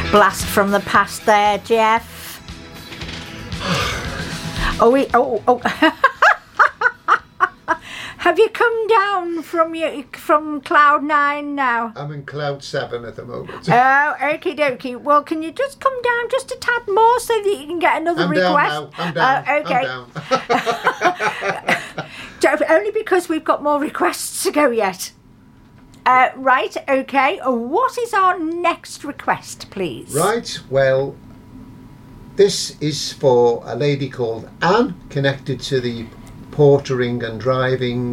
Blast from the past there, Jeff. Have you come down from cloud 9 now? I'm in cloud 7 at the moment. Oh, okie dokie. Well, can you just come down just a tad more so that you can get another request? I'm down. Okay. Only because we've got more requests to go yet. Right, okay. What is our next request, please? Right, well, this is for a lady called Anne, connected to the portering and driving